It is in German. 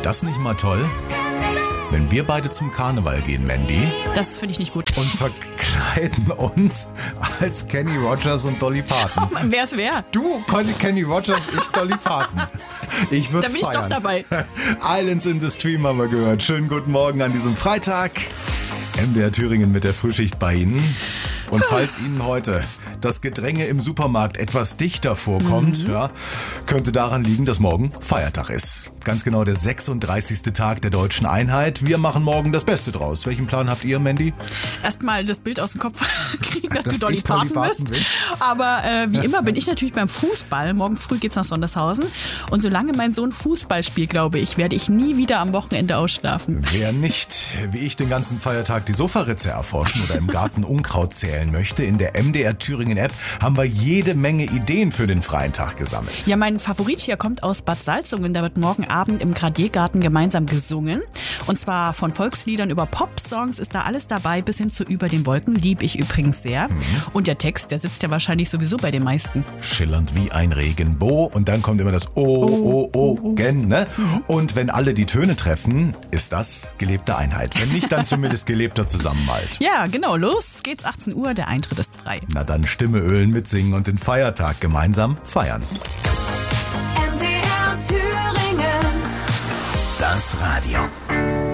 das nicht mal toll? Wenn wir beide zum Karneval gehen, Mandy. Das finde ich nicht gut. Und verkleiden uns als Kenny Rogers und Dolly Parton. Oh, wer ist wer? Du, Kenny Rogers, ich Dolly Parton. Ich würde Da bin ich doch dabei. Islands in the Stream haben wir gehört. Schönen guten Morgen an diesem Freitag. MDR Thüringen mit der Frühschicht bei Ihnen. Und falls Ihnen heute das Gedränge im Supermarkt etwas dichter vorkommt, ja, könnte daran liegen, dass morgen Feiertag ist. Ganz genau der 36. Tag der deutschen Einheit. Wir machen morgen das Beste draus. Welchen Plan habt ihr, Mandy? Erstmal das Bild aus dem Kopf kriegen, dass du Dolly ich Dolly Parton bist. Aber wie immer bin ich natürlich beim Fußball. Morgen früh geht's nach Sondershausen. Und solange mein Sohn Fußball spielt, glaube ich, werde ich nie wieder am Wochenende ausschlafen. Wer nicht, wie ich den ganzen Feiertag die Sofaritze erforschen oder im Garten Unkraut zählen möchte, in der MDR Thüringen App haben wir jede Menge Ideen für den freien Tag gesammelt. Ja, mein Favorit hier kommt aus Bad Salzungen. Da wird morgen Abend im Gradiergarten gemeinsam gesungen. Und zwar von Volksliedern über Popsongs ist da alles dabei, bis hin zu Über den Wolken, lieb ich übrigens sehr. Und der Text, der sitzt ja wahrscheinlich sowieso bei den meisten. Schillernd wie ein Regenbogen und dann kommt immer das O-O-O-Gen, ne? Und wenn alle die Töne treffen, ist das gelebte Einheit. Wenn nicht, dann zumindest gelebter Zusammenhalt. Ja, genau. Los geht's, 18 Uhr, der Eintritt ist frei. Na dann Stimme ölen, mitsingen und den Feiertag gemeinsam feiern. MDR Thüringen. Das Radio.